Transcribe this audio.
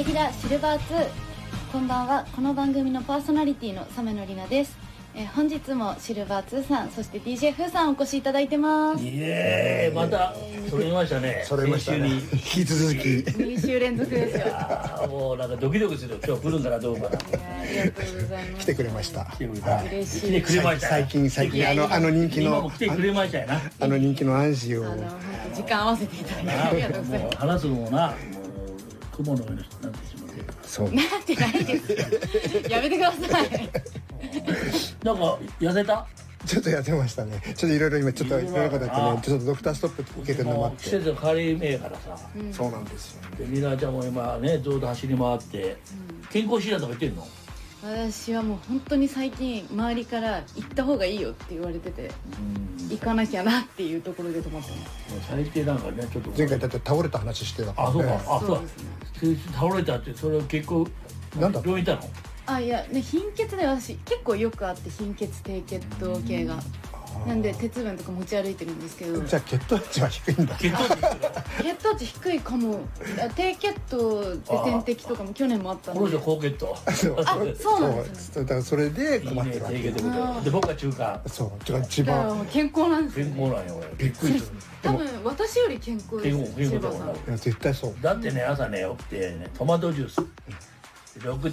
レギュラーシルバー2、こんばんは。この番組のパーソナリティの鮫野里奈です。本日もシルバー2さん、そして DJ フーさんお越しいただいてます。 イエーイ、また揃いましたね。 揃いましたね。引き続き 2週連続ですよ。 もうなんかドキドキする。今日来るんかなどうかな。 ありがとうございます。 来てくれました。 来てくれた。 嬉しい。 来てくれました。 最近あの人気今のも来てくれましたよな。 あの人気のアンシーを本当時間合わせていただいてありがとうございもうます。 話すのもな、もう雲の上の人になってしまってるから。 そうなってないですよ。やめてください。 なんか痩せた？ ちょっとやってましたね。ちょっといろいろ今ちょっといろんなことやってね、ちょっとドクターストップ受けてるのもあって。 季節の変わり目やからさ。 そうなんですよ。 でみなちゃんも今ねずっと走り回って健康診断とか行ってんの？ 私はもう本当に最近周りから行った方がいいよって言われてて、行かなきゃなっていうところで止まってます。 最低なんかねちょっと。 前回だって倒れた話してたから。 あ、そうか。あ、そうそうですね。 倒れたってそれは結構なんだ病院行ったの？ あ、いや、ね、貧血で私結構よくあって、貧血低血糖系がなんで鉄分とか持ち歩いてるんですけど、 じゃあ血糖値は低いんだ。 血糖値血糖値低いかも。低血糖で点滴とかも去年もあったんで。 この人高血糖。 そうあ、そうなんですね。 そうだからそれで困ってるわけ。 いいね低血糖で僕は中間。 そう、じゃあ一だから番もう健康なんです健よね。 康なんよ俺。 びっくりする。 多分私より健康です。 健康だもんな。 いや絶対そう。 だってね朝ね起きてねトマトジュース。